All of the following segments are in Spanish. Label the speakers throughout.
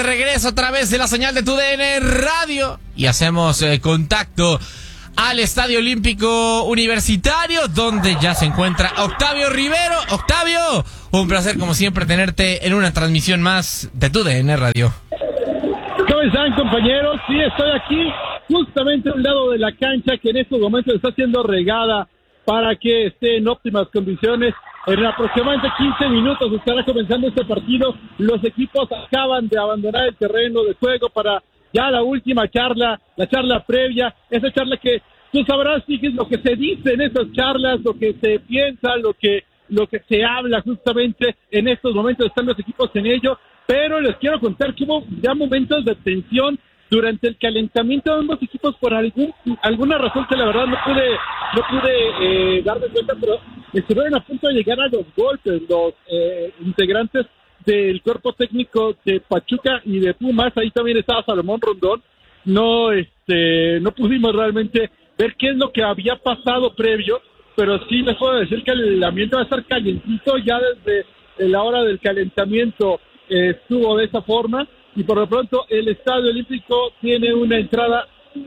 Speaker 1: de regreso a través de la señal de TUDN Radio y hacemos contacto al Estadio Olímpico Universitario, donde ya se encuentra Octavio Rivero. Octavio, un placer como siempre tenerte en una transmisión más de TUDN Radio.
Speaker 2: ¿Cómo están, compañeros? Sí, estoy aquí justamente a un lado de la cancha que en estos momentos está siendo regada para que esté en óptimas condiciones. En aproximadamente 15 minutos estará comenzando este partido. Los equipos acaban de abandonar el terreno de juego para ya la última charla, la charla previa, esa charla que tú sabrás, Sigis, lo que se dice en esas charlas, lo que se piensa, lo que se habla justamente en estos momentos, están los equipos en ello, pero les quiero contar que hubo ya momentos de tensión durante el calentamiento de ambos equipos por alguna razón que la verdad no pude darme cuenta, pero estuvieron a punto de llegar a los golpes los integrantes del cuerpo técnico de Pachuca y de Pumas. Ahí también estaba Salomón Rondón. No pudimos realmente ver qué es lo que había pasado previo, pero sí les puedo decir que el ambiente va a estar calientito. Ya desde la hora del calentamiento estuvo de esa forma, y por lo pronto el Estadio Olímpico tiene una entrada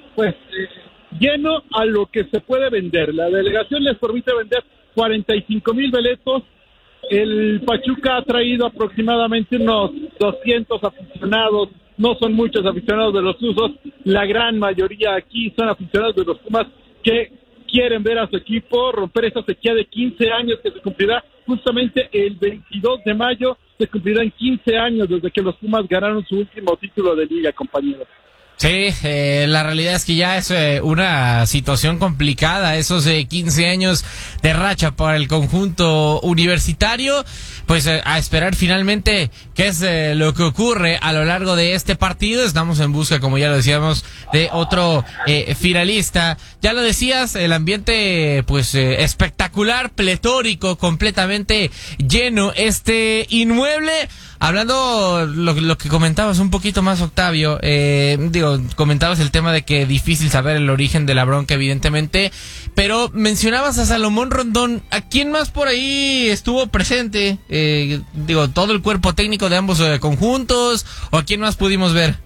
Speaker 2: lleno a lo que se puede vender. La delegación les permite vender 45,000 boletos. El Pachuca ha traído aproximadamente unos 200 aficionados. No son muchos aficionados de los Tuzos, la gran mayoría aquí son aficionados de los Pumas que quieren ver a su equipo romper esa sequía de 15 años que se cumplirá justamente el 22 de mayo. Se cumplirán 15 años desde que los Pumas ganaron su último título de liga, compañeros.
Speaker 1: Sí, la realidad es que ya es una situación complicada, esos 15 años de racha para el conjunto universitario. Pues a esperar finalmente qué es lo que ocurre a lo largo de este partido. Estamos en busca, como ya lo decíamos, de otro finalista. Ya lo decías, el ambiente pues espectacular, pletórico, completamente lleno este inmueble. Hablando lo que comentabas un poquito más, Octavio, comentabas el tema de que difícil saber el origen de la bronca, evidentemente, pero mencionabas a Salomón Rondón. ¿A quién más por ahí estuvo presente? ¿Todo el cuerpo técnico de ambos conjuntos? ¿O a quién más pudimos ver?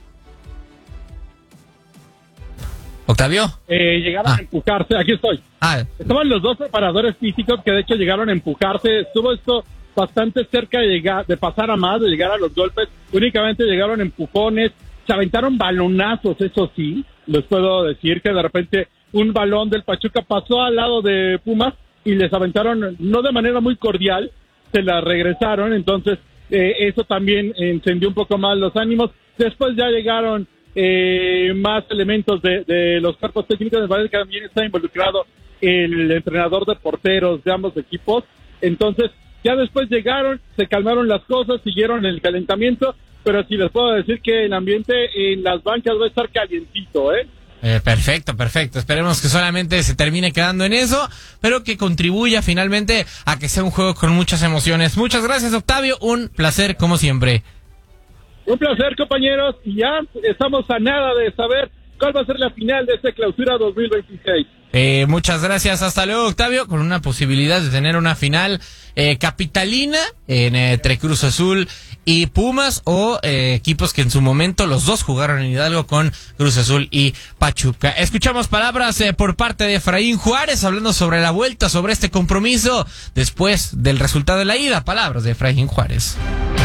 Speaker 1: ¿Octavio?
Speaker 2: Llegaron a empujarse, aquí estoy. Estaban los dos preparadores físicos que de hecho llegaron a empujarse. Estuvo esto bastante cerca de pasar a más, de llegar a los golpes. Únicamente llegaron empujones, se aventaron balonazos, eso sí, les puedo decir que de repente un balón del Pachuca pasó al lado de Pumas y les aventaron, no de manera muy cordial, se la regresaron. Entonces eso también encendió un poco más los ánimos. Después ya llegaron más elementos de los cuerpos técnicos. Me parece que también está involucrado el entrenador de porteros de ambos equipos. Entonces ya después llegaron, se calmaron las cosas, siguieron el calentamiento, pero sí les puedo decir que el ambiente en las bancas va a estar calientito,
Speaker 1: Perfecto. Esperemos que solamente se termine quedando en eso, pero que contribuya finalmente a que sea un juego con muchas emociones. Muchas gracias, Octavio. Un placer, como siempre.
Speaker 2: Un placer, compañeros. Y ya estamos a nada de saber cuál va a ser la final de esta clausura 2026.
Speaker 1: Muchas gracias. Hasta luego, Octavio, con una posibilidad de tener una final capitalina entre Cruz Azul y Pumas, o equipos que en su momento los dos jugaron en Hidalgo con Cruz Azul y Pachuca. Escuchamos palabras por parte de Efraín Juárez hablando sobre la vuelta, sobre este compromiso después del resultado de la ida. Palabras de Efraín Juárez.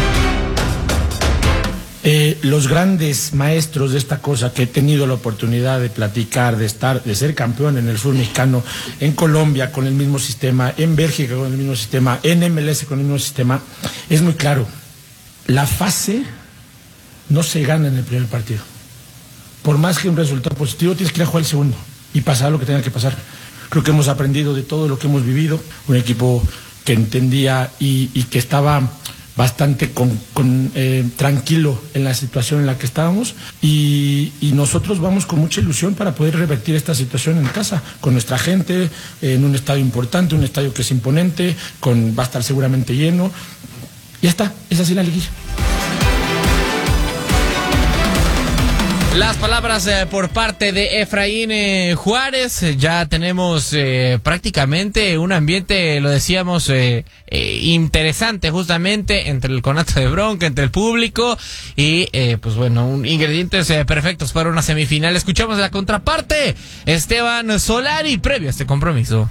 Speaker 3: Los grandes maestros de esta cosa que he tenido la oportunidad de platicar, de ser campeón en el fútbol mexicano, en Colombia con el mismo sistema, en Bélgica con el mismo sistema, en MLS con el mismo sistema, es muy claro. La fase no se gana en el primer partido. Por más que un resultado positivo, tienes que ir a jugar el segundo y pasar lo que tenga que pasar. Creo que hemos aprendido de todo lo que hemos vivido. Un equipo que entendía y que estaba bastante tranquilo en la situación en la que estábamos, y nosotros vamos con mucha ilusión para poder revertir esta situación en casa, con nuestra gente, en un estadio importante, un estadio que es imponente, va a estar seguramente lleno. Ya está, es así la liguilla.
Speaker 1: Las palabras por parte de Efraín Juárez. Ya tenemos prácticamente un ambiente, lo decíamos, interesante justamente entre el conato de bronca, entre el público y pues bueno, ingredientes perfectos para una semifinal. Escuchamos la contraparte, Esteban Solari, previo a este compromiso.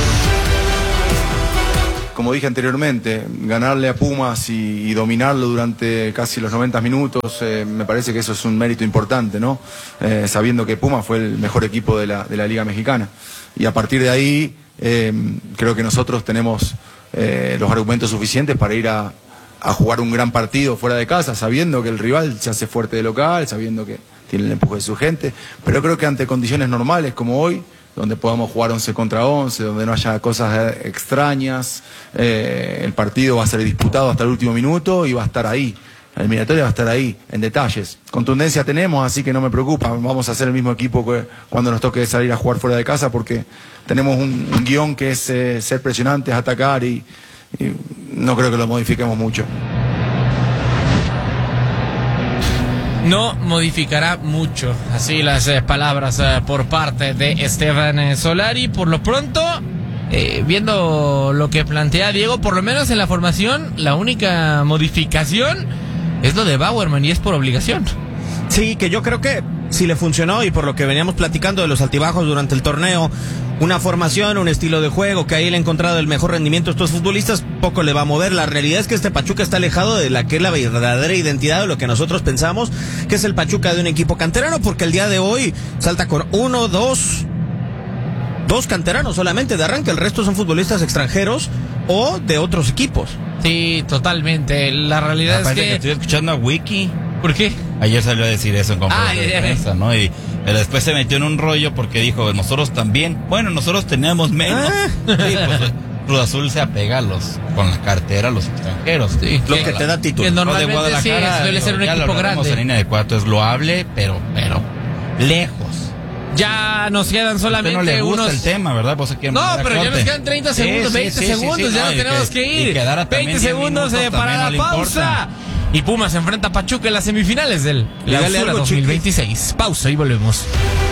Speaker 4: Como dije anteriormente, ganarle a Pumas y dominarlo durante casi los 90 minutos, me parece que eso es un mérito importante, ¿no? Sabiendo que Pumas fue el mejor equipo de la Liga Mexicana. Y a partir de ahí, creo que nosotros tenemos los argumentos suficientes para ir a jugar un gran partido fuera de casa, sabiendo que el rival se hace fuerte de local, sabiendo que tiene el empuje de su gente. Pero creo que ante condiciones normales como hoy, donde podamos jugar 11 contra 11, donde no haya cosas extrañas, el partido va a ser disputado hasta el último minuto y va a estar ahí. La eliminatoria va a estar ahí, en detalles. Contundencia tenemos, así que no me preocupa. Vamos a ser el mismo equipo que cuando nos toque salir a jugar fuera de casa, porque tenemos un guión que es ser presionantes, atacar y no creo que lo modifiquemos mucho.
Speaker 1: No modificará mucho, así las palabras por parte de Esteban Solari. Por lo pronto, viendo lo que plantea Diego, por lo menos en la formación, la única modificación es lo de Bauerman y es por obligación.
Speaker 5: Sí, que yo creo que si le funcionó, y por lo que veníamos platicando de los altibajos durante el torneo, una formación, un estilo de juego, que ahí le ha encontrado el mejor rendimiento a estos futbolistas, poco le va a mover. La realidad es que este Pachuca está alejado de la que es la verdadera identidad de lo que nosotros pensamos que es el Pachuca de un equipo canterano, porque el día de hoy salta con dos canteranos solamente de arranque, el resto son futbolistas extranjeros o de otros equipos.
Speaker 1: Sí, totalmente. La realidad es que
Speaker 6: estoy escuchando a Wiki.
Speaker 1: ¿Por qué?
Speaker 6: Ayer salió a decir eso en conferencia de prensa, ¿no? Y después se metió en un rollo porque dijo, nosotros también, bueno, nosotros teníamos menos. Sí, pues Cruz Azul se apega con la cartera a los extranjeros. Sí,
Speaker 5: lo que te da título.
Speaker 1: Que normalmente sí, suele ser un equipo grande.
Speaker 6: En línea de cuatro es loable, pero lejos.
Speaker 1: Ya nos quedan solamente
Speaker 6: no le gusta
Speaker 1: unos...
Speaker 6: el tema, ¿verdad? Pues aquí
Speaker 1: no, pero ya nos quedan 30 segundos, 20 segundos, ya no tenemos que ir. 20 segundos para la pausa. Y Pumas se enfrenta a Pachuca en las semifinales del Clausura 2026. Pausa y volvemos.